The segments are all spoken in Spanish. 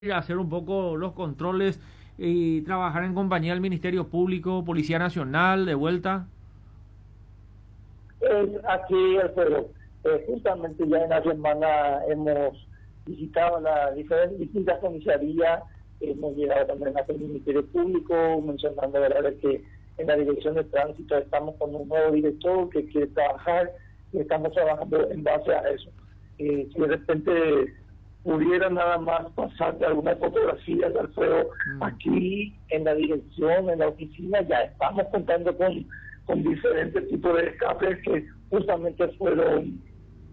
hacer un poco los controles y trabajar en compañía del Ministerio Público, Policía Nacional, de vuelta. Aquí, Alfredo, justamente ya en la semana hemos visitado las diferentes distintas comisarías, hemos llegado también al Ministerio Público, mencionando ¿verdad? Que en la Dirección de Tránsito estamos con un nuevo director que quiere trabajar y estamos trabajando en base a eso. Si de repente pudiera nada más pasarte algunas fotografías, Alfredo, aquí en la dirección, en la oficina, ya estamos contando con diferentes tipos de escapes que justamente fueron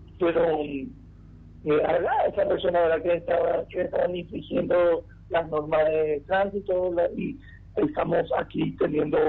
a esa persona ¿verdad? Que estaban infringiendo las normas de tránsito y estamos aquí teniendo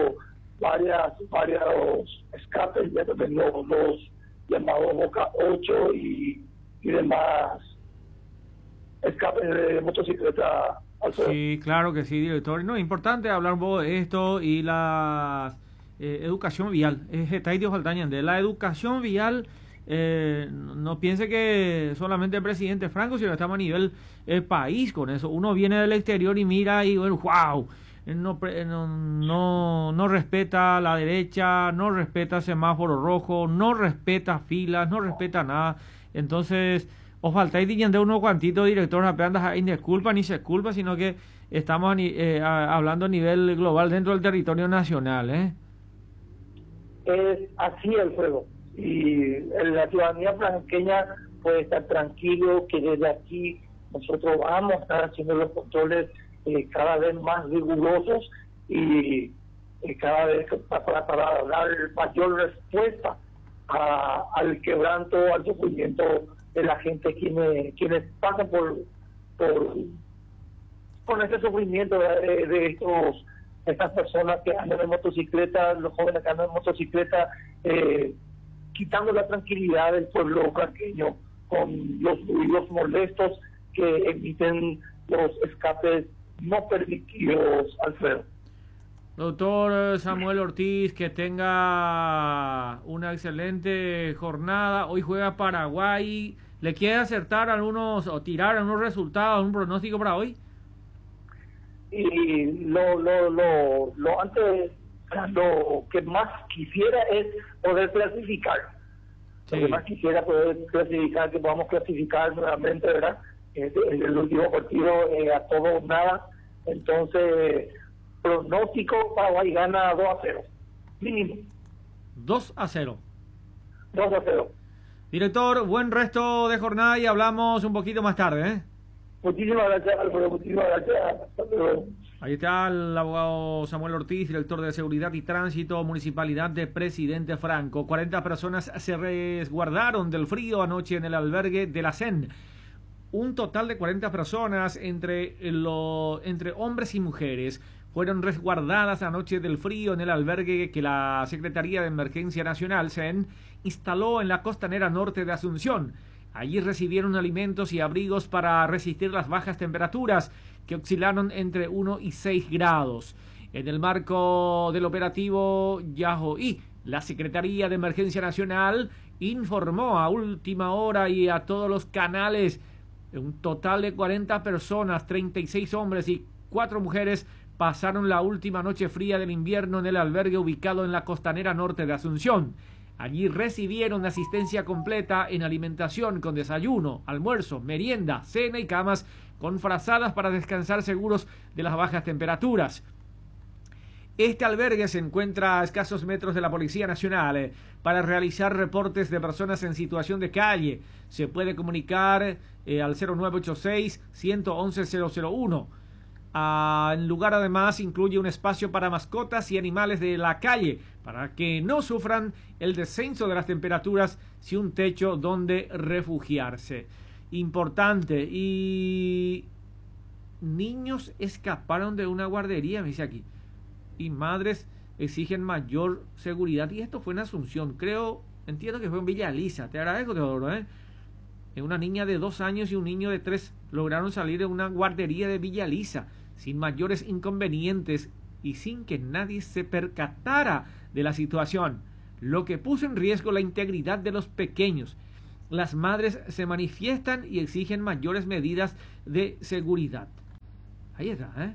varios escapes, ya tenemos los llamados Boca 8 y demás escapes de motocicleta. Sí, claro que sí, director. No, es importante hablar un poco de esto y la educación vial. Está ahí Dios de la educación vial. No piense que solamente el presidente Franco, sino que estamos a nivel país con eso. Uno viene del exterior y mira y bueno, wow, no respeta la derecha, no respeta semáforo rojo, no respeta filas, no respeta nada. Entonces, os faltáis diciendo unos cuantitos, director, apenas ni disculpa ni se culpa, sino que estamos hablando a nivel global dentro del territorio nacional, Es así el juego. Y la ciudadanía franqueña puede estar tranquilo que desde aquí nosotros vamos a estar haciendo los controles cada vez más rigurosos y cada vez para dar mayor respuesta al quebranto, al sufrimiento de la gente quienes pasan con ese sufrimiento de estas personas que andan en motocicleta, los jóvenes que andan en motocicleta, quitando la tranquilidad del pueblo franqueño con los ruidos molestos que emiten los escapes no permitidos, Alfredo. Doctor Samuel Ortiz, que tenga una excelente jornada. Hoy juega Paraguay. ¿Le quiere acertar algunos o tirar algunos resultados, un pronóstico para hoy? Y lo antes, lo que más quisiera es poder clasificar. Sí. Lo que más quisiera poder clasificar, que podamos clasificar nuevamente, ¿verdad? El último partido a todo o nada. Entonces, pronóstico, Paraguay gana 2-0. Mínimo. 2-0. 2-0. Director, buen resto de jornada y hablamos un poquito más tarde, Muchísimas gracias, Alfredo. Muchísimas gracias. Ahí está el abogado Samuel Ortiz, director de Seguridad y Tránsito, Municipalidad de Presidente Franco. 40 personas se resguardaron del frío anoche en el albergue de la CEN. Un total de 40 personas entre hombres y mujeres fueron resguardadas anoche del frío en el albergue que la Secretaría de Emergencia Nacional, CEN, instaló en la costanera norte de Asunción. Allí recibieron alimentos y abrigos para resistir las bajas temperaturas que oscilaron entre 1 y 6 grados. En el marco del operativo Yahoí, la Secretaría de Emergencia Nacional informó a última hora y a todos los canales un total de 40 personas, 36 hombres y 4 mujeres pasaron la última noche fría del invierno en el albergue ubicado en la costanera norte de Asunción. Allí recibieron asistencia completa en alimentación con desayuno, almuerzo, merienda, cena y camas con frazadas para descansar seguros de las bajas temperaturas. Este albergue se encuentra a escasos metros de la Policía Nacional. Para realizar reportes de personas en situación de calle se puede comunicar al 0986-111-001. El lugar además incluye un espacio para mascotas y animales de la calle para que no sufran el descenso de las temperaturas y un techo donde refugiarse. Importante. Y niños escaparon de una guardería, me dice aquí, y madres exigen mayor seguridad. Y esto fue en Asunción, entiendo que fue en Villa Elisa. Te agradezco, Teodoro, Una niña de 2 años y un niño de 3 lograron salir de una guardería de Villa Elisa sin mayores inconvenientes y sin que nadie se percatara de la situación, lo que puso en riesgo la integridad de los pequeños. Las madres se manifiestan y exigen mayores medidas de seguridad. Ahí está, ¿eh?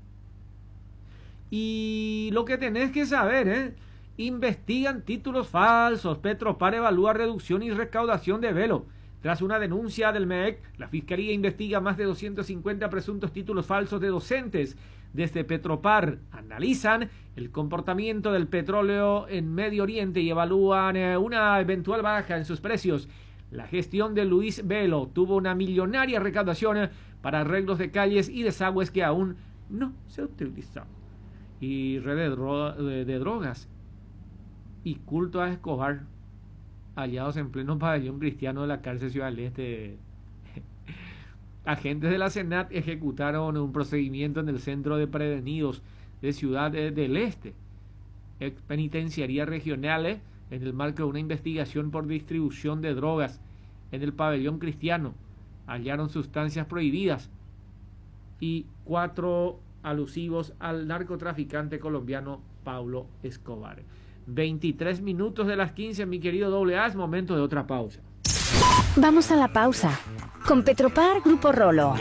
Y lo que tenés que saber, ¿eh? Investigan títulos falsos. Petropar evalúa reducción y recaudación de velo. Tras una denuncia del MEC, la Fiscalía investiga más de 250 presuntos títulos falsos de docentes. Desde Petropar analizan el comportamiento del petróleo en Medio Oriente y evalúan una eventual baja en sus precios. La gestión de Luis Velo tuvo una millonaria recaudación para arreglos de calles y desagües que aún no se utilizan. Y red de drogas y culto a Escobar hallados en pleno pabellón cristiano de la cárcel Ciudad del Este. Agentes de la Senat ejecutaron un procedimiento en el Centro de Prevenidos de Ciudad del Este, penitenciaría regionales, en el marco de una investigación por distribución de drogas en el pabellón cristiano. Hallaron sustancias prohibidas y 4 alusivos al narcotraficante colombiano Pablo Escobar. 23 minutos de las 15, mi querido AA, es momento de otra pausa. Vamos a la pausa. Con Petropar Grupo Rolo.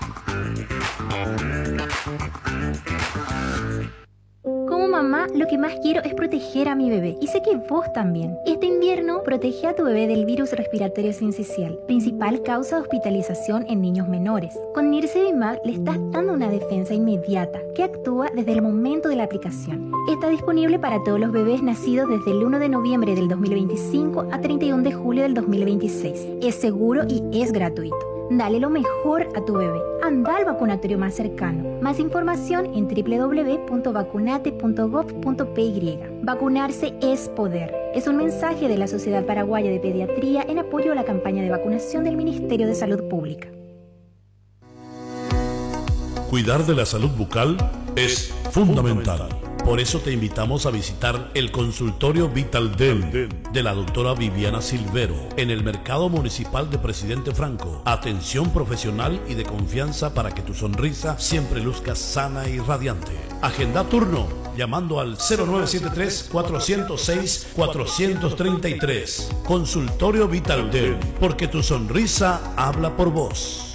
Como mamá, lo que más quiero es proteger a mi bebé. Y sé que vos también. Este invierno, protege a tu bebé del virus respiratorio sincicial, principal causa de hospitalización en niños menores. Con Nirsevimab le estás dando una defensa inmediata que actúa desde el momento de la aplicación. Está disponible para todos los bebés nacidos desde el 1 de noviembre del 2025 a 31 de julio del 2026. Es seguro y es gratuito. Dale lo mejor a tu bebé. Anda al vacunatorio más cercano. Más información en www.vacunate.gov.py. Vacunarse es poder. Es un mensaje de la Sociedad Paraguaya de Pediatría en apoyo a la campaña de vacunación del Ministerio de Salud Pública. Cuidar de la salud bucal es fundamental. Por eso te invitamos a visitar el consultorio Vitaldent de la doctora Viviana Silvero en el Mercado Municipal de Presidente Franco. Atención profesional y de confianza para que tu sonrisa siempre luzca sana y radiante. Agenda turno llamando al 0973-406-433. Consultorio Vitaldent, porque tu sonrisa habla por vos.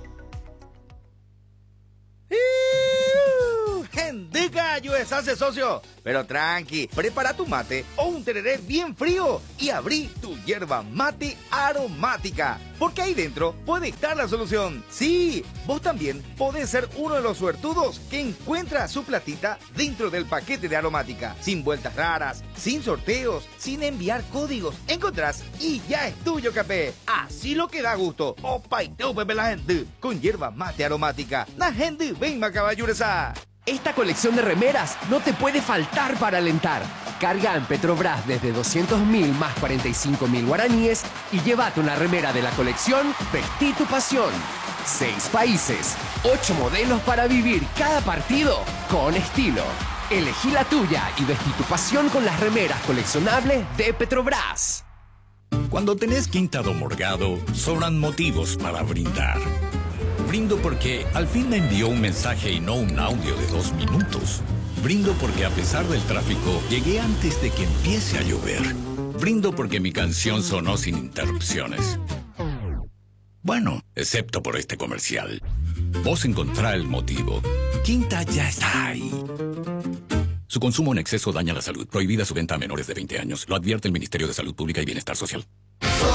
Yo deshace, socio. Pero tranqui, prepara tu mate o un tereré bien frío y abrí tu yerba mate aromática, porque ahí dentro puede estar la solución. Sí, vos también podés ser uno de los suertudos que encuentra su platita dentro del paquete de aromática, sin vueltas raras, sin sorteos, sin enviar códigos. Encontrás y ya es tuyo, capé. Así lo que da gusto. Opa y pepe la gente con yerba mate aromática. La gente ven macaballuresa. Esta colección de remeras no te puede faltar para alentar. Carga en Petrobras desde 200.000 más 45.000 guaraníes y llévate una remera de la colección Vestí tu pasión. 6 países, 8 modelos para vivir cada partido con estilo. Elegí la tuya y vestí tu pasión con las remeras coleccionables de Petrobras. Cuando tenés Quinta do Morgado, sobran motivos para brindar. Brindo porque al fin me envió un mensaje y no un audio de 2 minutos. Brindo porque a pesar del tráfico, llegué antes de que empiece a llover. Brindo porque mi canción sonó sin interrupciones. Bueno, excepto por este comercial. Vos encontrá el motivo. Quinta ya está ahí. Su consumo en exceso daña la salud. Prohibida su venta a menores de 20 años. Lo advierte el Ministerio de Salud Pública y Bienestar Social.